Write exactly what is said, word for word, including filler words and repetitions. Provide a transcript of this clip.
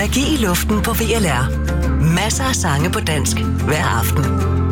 Magi i luften på V L R. Masser af sange på dansk hver aften.